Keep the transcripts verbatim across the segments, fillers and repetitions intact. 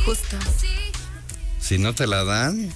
Justo. Si no te la dan,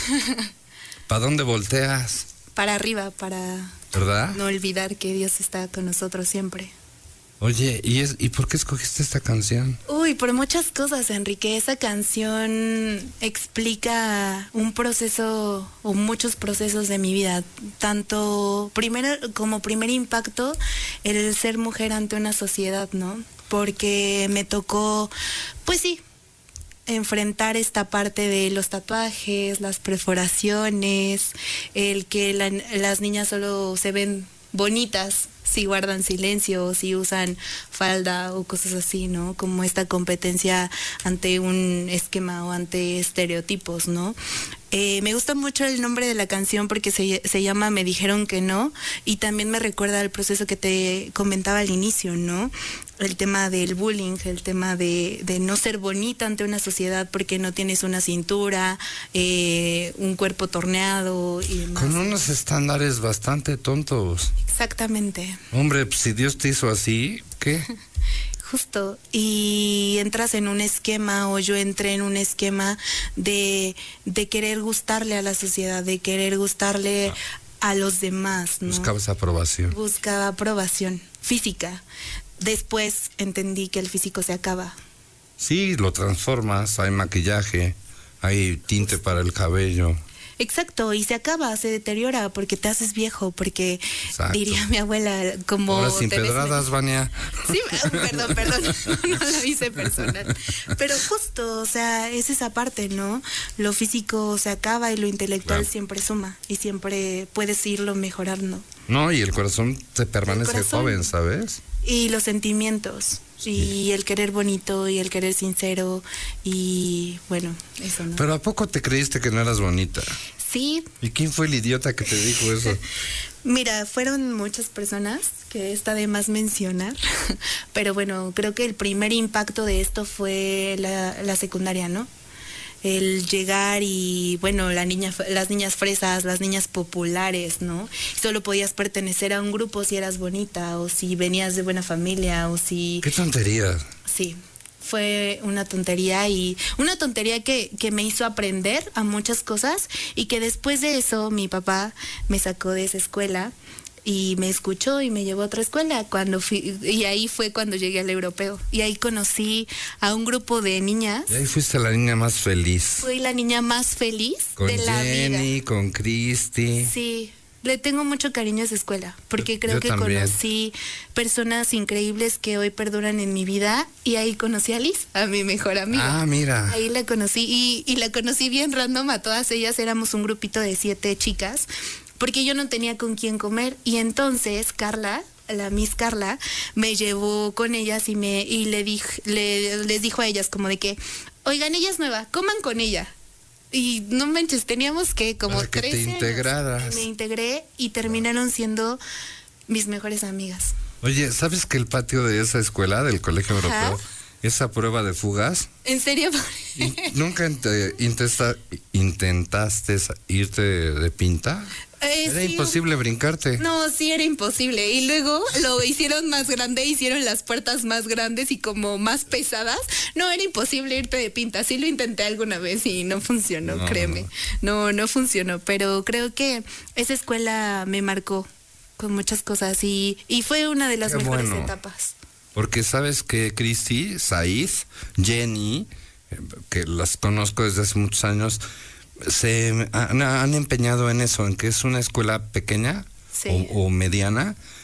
¿para dónde volteas? Para arriba, para ¿Verdad? no olvidar que Dios está con nosotros siempre. Oye, ¿y, es, ¿y por qué escogiste esta canción? Uy, por muchas cosas, Enrique. Esa canción explica un proceso o muchos procesos de mi vida. Tanto primero como primer impacto, el ser mujer ante una sociedad, ¿no? Porque me tocó, pues sí, enfrentar esta parte de los tatuajes, las perforaciones, el que la, las niñas solo se ven bonitas si guardan silencio, si usan falda o cosas así, ¿no? Como esta competencia ante un esquema o ante estereotipos, ¿no? Eh, me gusta mucho el nombre de la canción porque se, se llama Me Dijeron Que No, y también me recuerda al proceso que te comentaba al inicio, ¿no? El tema del bullying, el tema de, de no ser bonita ante una sociedad porque no tienes una cintura, eh, un cuerpo torneado y demás. Con unos estándares bastante tontos. Exactamente. Hombre, pues, si Dios te hizo así, ¿qué? Justo, y entras en un esquema, o yo entré en un esquema de, de querer gustarle a la sociedad, de querer gustarle ah. a los demás, ¿no? Buscabas aprobación. Buscaba aprobación física. Después entendí que el físico se acaba. Sí, lo transformas, hay maquillaje, hay tinte para el cabello. Exacto, y se acaba, se deteriora porque te haces viejo, porque Exacto. Diría mi abuela, como... Ahora sin te ves pedradas, me... Vania. Sí, perdón, perdón, no lo hice personal. Pero justo, o sea, es esa parte, ¿no? Lo físico se acaba y lo intelectual claro. siempre suma y siempre puedes irlo mejorando. No, y el corazón te permanece corazón. joven, ¿sabes? Y los sentimientos. Sí. Y el querer bonito y el querer sincero y bueno, eso, ¿no? Pero ¿a poco te creíste que no eras bonita? Sí. ¿Y quién fue el idiota que te dijo eso? Mira, fueron muchas personas que está de más mencionar, pero bueno, creo que el primer impacto de esto fue la, la secundaria, ¿no? El llegar y, bueno, la niña, las niñas fresas, las niñas populares, ¿no? Solo podías pertenecer a un grupo si eras bonita, o si venías de buena familia, o si... ¡Qué tontería! Sí, fue una tontería, y una tontería que, que me hizo aprender a muchas cosas, y que después de eso mi papá me sacó de esa escuela y me escuchó y me llevó a otra escuela cuando fui, y ahí fue cuando llegué al europeo, y ahí conocí a un grupo de niñas. Y ahí fuiste la niña más feliz. Fui la niña más feliz con de la Jenny, vida. Con Cristi. Sí, le tengo mucho cariño a esa escuela, porque creo Yo que también. conocí personas increíbles que hoy perduran en mi vida, y ahí conocí a Liz, a mi mejor amiga. Ah, mira. Ahí la conocí, y, y la conocí bien random a todas ellas, éramos un grupito de siete chicas, porque yo no tenía con quién comer, y entonces Carla, la Miss Carla, me llevó con ellas y me y le, dij, le les dijo a ellas como de que, oigan, ella es nueva, coman con ella. Y no manches, teníamos que como Para que te trece integraras. años. Me integré y terminaron siendo mis mejores amigas. Oye, ¿sabes que el patio de esa escuela, del Colegio Ajá. Europeo, esa prueba de fugas? ¿En serio? ¿Nunca te intenta, intentaste irte de, de pinta? Eh, Era sí, imposible brincarte. No, sí era imposible. Y luego lo hicieron más grande, hicieron las puertas más grandes y como más pesadas. No, era imposible irte de pinta. Sí lo intenté alguna vez y no funcionó, No. créeme. No, no funcionó. Pero creo que esa escuela me marcó con muchas cosas, y, y fue una de las Qué mejores bueno. etapas. Porque sabes que Cristi, Saiz, Jenny, eh, que las conozco desde hace muchos años, se han, han empeñado en eso, en que es una escuela pequeña Sí. o, o mediana,